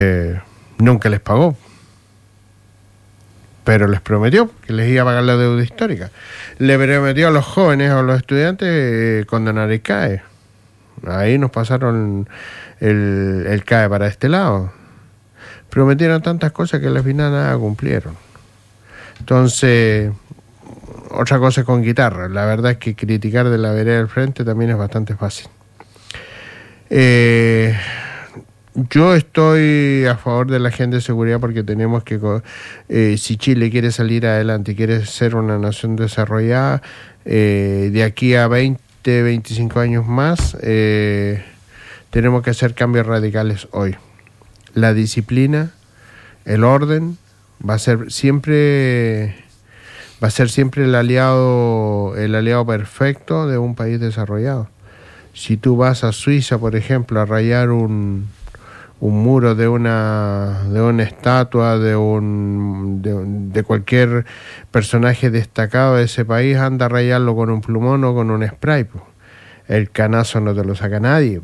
nunca les pagó, pero les prometió que les iba a pagar la deuda histórica. Le prometió a los jóvenes o a los estudiantes condonar el CAE. Ahí nos pasaron el CAE para este lado. Prometieron tantas cosas que al final nada cumplieron. Entonces, otra cosa es con guitarra. La verdad es que criticar de la vereda del frente también es bastante fácil. Yo estoy a favor de la agenda de seguridad porque tenemos que, si Chile quiere salir adelante y quiere ser una nación desarrollada, de aquí a 20, 25 años más, tenemos que hacer cambios radicales hoy. La disciplina, el orden, va a ser siempre el aliado perfecto de un país desarrollado. Si tú vas a Suiza, por ejemplo, a rayar un muro de una estatua de cualquier personaje destacado de ese país, anda a rayarlo con un plumón o con un spray. El canazo no te lo saca nadie.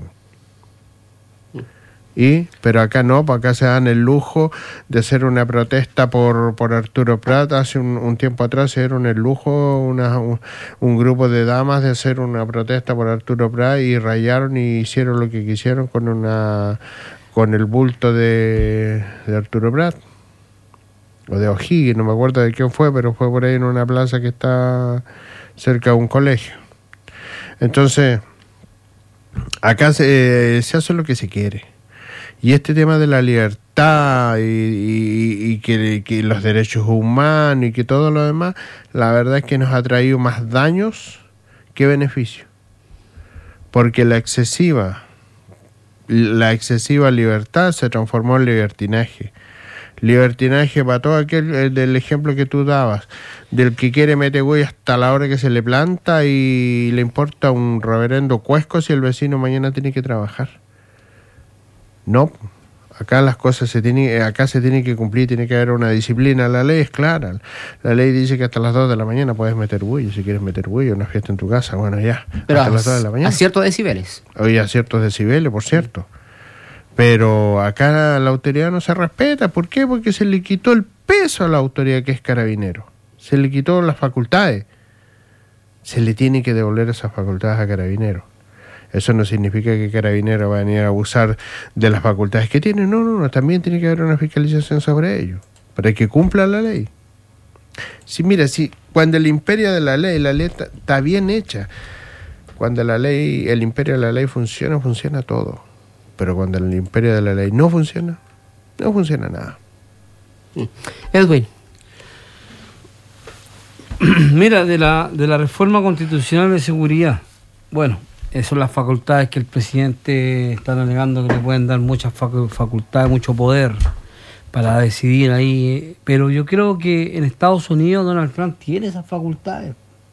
Pero acá no, acá se dan el lujo de hacer una protesta por Arturo Prat. Hace un tiempo atrás se dieron el lujo un grupo de damas de hacer una protesta por Arturo Prat y rayaron y hicieron lo que quisieron con el bulto de Arturo Prat o de O'Higgins, no me acuerdo de quién fue, pero fue por ahí en una plaza que está cerca de un colegio. Entonces, acá se hace lo que se quiere. Y este tema de la libertad y que los derechos humanos y que todo lo demás, la verdad es que nos ha traído más daños que beneficios. Porque la excesiva libertad se transformó en libertinaje. Libertinaje para todo aquel del ejemplo que tú dabas, del que quiere meter güey hasta la hora que se le planta y le importa un reverendo cuesco si el vecino mañana tiene que trabajar. No, acá las cosas se tiene que cumplir, tiene que haber una disciplina. La ley es clara. La ley dice que hasta las 2 de la mañana puedes meter bullo. Si quieres meter bullo, una fiesta en tu casa, bueno, ya. Pero hasta las 2 de la mañana. A ciertos decibeles. Oye, a ciertos decibeles, por cierto. Pero acá la autoridad no se respeta. ¿Por qué? Porque se le quitó el peso a la autoridad que es carabinero. Se le quitó las facultades. Se le tiene que devolver esas facultades a carabinero. Eso no significa que Carabinero va a venir a abusar de las facultades que tiene. No, también tiene que haber una fiscalización sobre ello, para que cumpla la ley. Sí, mira, cuando el imperio de la ley está bien hecha, cuando el imperio de la ley funciona todo. Pero cuando el imperio de la ley no funciona nada. Edwin. Mira, de la reforma constitucional de seguridad, bueno, son las facultades que el presidente está alegando que le pueden dar muchas facultades, mucho poder para decidir ahí. Pero yo creo que en Estados Unidos Donald Trump tiene esas facultades.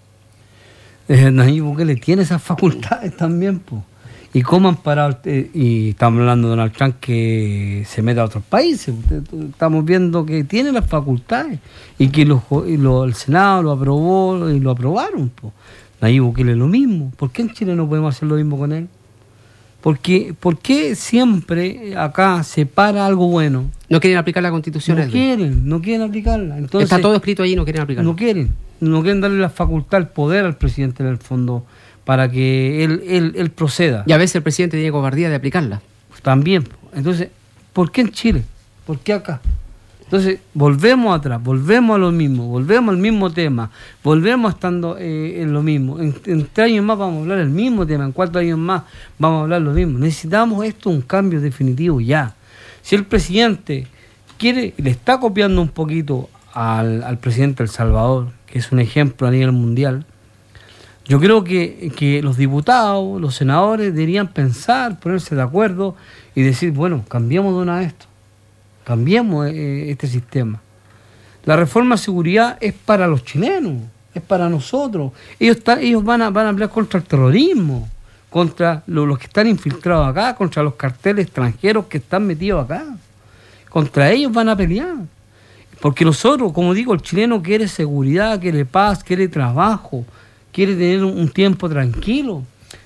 Nayib Bukele tiene esas facultades también, pues. ¿Y cómo han parado? Y estamos hablando de Donald Trump que se mete a otros países. Estamos viendo que tiene las facultades y que el Senado lo aprobó y lo aprobaron, pues. Nayib Bukele lo mismo. ¿Por qué en Chile no podemos hacer lo mismo con él? ¿Por qué siempre acá se para algo bueno? No quieren aplicar la Constitución. No quieren aplicarla. Entonces, está todo escrito ahí, no quieren aplicarla. No quieren darle la facultad, el poder al presidente en el fondo para que él proceda. Y a veces el presidente tiene cobardía de aplicarla. También. Entonces, ¿por qué en Chile? ¿Por qué acá? Entonces, volvemos atrás, volvemos a lo mismo, volvemos al mismo tema, volvemos estando en lo mismo. En 3 años más vamos a hablar el mismo tema, en 4 años más vamos a hablar lo mismo. Necesitamos un cambio definitivo ya. Si el presidente le está copiando un poquito al presidente de El Salvador, que es un ejemplo a nivel mundial, yo creo que los diputados, los senadores deberían pensar, ponerse de acuerdo y decir, bueno, cambiemos de una vez esto. Cambiemos este sistema. La reforma de seguridad es para los chilenos, es para nosotros. Ellos van a pelear contra el terrorismo, contra los que están infiltrados acá, contra los carteles extranjeros que están metidos acá. Contra ellos van a pelear. Porque nosotros, como digo, el chileno quiere seguridad, quiere paz, quiere trabajo, quiere tener un tiempo tranquilo.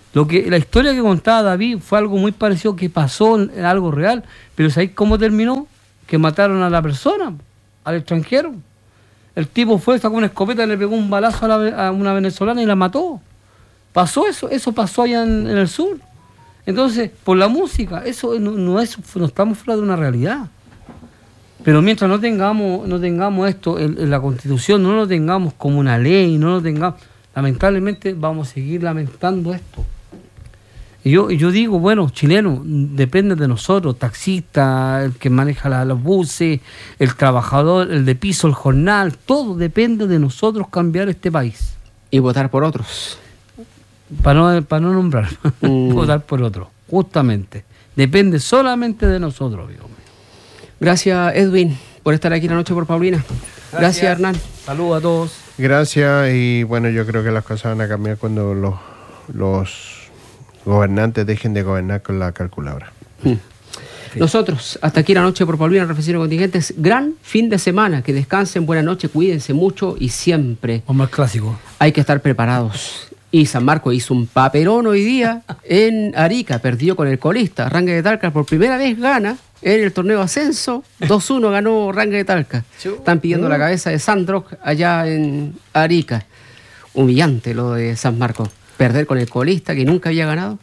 La historia que contaba David fue algo muy parecido que pasó en algo real, pero ¿sabéis cómo terminó? Que mataron a la persona, al extranjero. El tipo fue, sacó una escopeta, le pegó un balazo a una venezolana y la mató. Pasó eso pasó allá en el sur. Entonces, por la música, eso no estamos fuera de una realidad. Pero mientras no tengamos esto en la Constitución, no lo tengamos como una ley, no lo tengamos, lamentablemente vamos a seguir lamentando esto. Y yo digo, bueno, chileno, depende de nosotros, taxista, el que maneja los buses, el trabajador, el de piso, el jornal, todo depende de nosotros cambiar este país. Y votar por otros. Para no nombrar, votar por otros, justamente. Depende solamente de nosotros, amigo. Gracias, Edwin, por estar aquí la noche por Paulina. Gracias, Hernán. Saludos a todos. Gracias, y bueno, yo creo que las cosas van a cambiar cuando los gobernantes dejen de gobernar con la calculadora. Nosotros, hasta aquí la noche por Paulina, Reflexiones Contingentes. Gran fin de semana, que descansen, buena noche, cuídense mucho y siempre. O más clásico. Hay que estar preparados. Y San Marcos hizo un papelón hoy día en Arica, perdió con el colista. Rangel de Talca por primera vez gana en el torneo Ascenso. 2-1 ganó Rangel de Talca. Están pidiendo la cabeza de Sandrock allá en Arica. Humillante lo de San Marcos. Perder con el colista que nunca había ganado.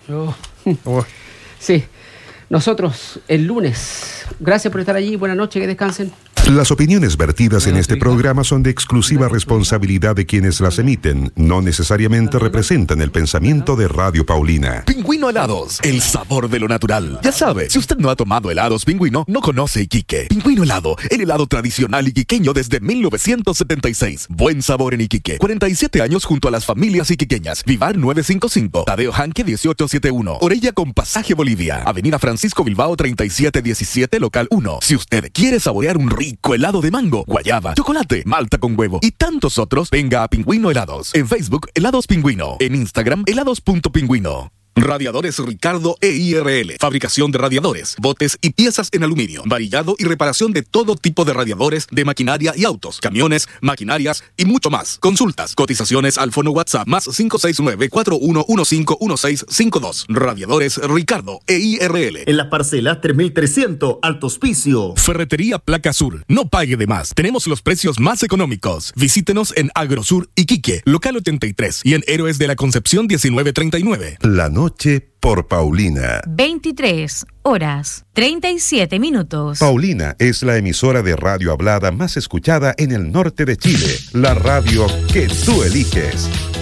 Sí. Nosotros el lunes. Gracias por estar allí. Buenas noches, que descansen. Las opiniones vertidas en este programa son de exclusiva responsabilidad de quienes las emiten. No necesariamente representan el pensamiento de Radio Paulina. Pingüino Helados, el sabor de lo natural. Ya sabe, si usted no ha tomado helados Pingüino, no conoce Iquique. Pingüino Helado, el helado tradicional iquiqueño desde 1976. Buen sabor en Iquique. 47 años junto a las familias iquiqueñas. Vivar 955, Tadeo Janque 1871. Orella con Pasaje Bolivia. Avenida Francisco Bilbao 3717, local 1. Si usted quiere saborear un rico helado de mango, guayaba, chocolate, malta con huevo y tantos otros, venga a Pingüino Helados. En Facebook, Helados Pingüino. En Instagram, helados.pingüino. Radiadores Ricardo EIRL. Fabricación de radiadores, botes y piezas en aluminio. Varillado y reparación de todo tipo de radiadores, de maquinaria y autos, camiones, maquinarias y mucho más. Consultas, cotizaciones al fono WhatsApp más 569-4115-1652. Radiadores Ricardo EIRL. En las parcelas 3300, Alto Hospicio. Ferretería Placa Sur. No pague de más. Tenemos los precios más económicos. Visítenos en Agrosur Iquique, local 83, y en Héroes de la Concepción 1939. La noche por Paulina. 23:37. Paulina es la emisora de radio hablada más escuchada en el norte de Chile. La radio que tú eliges.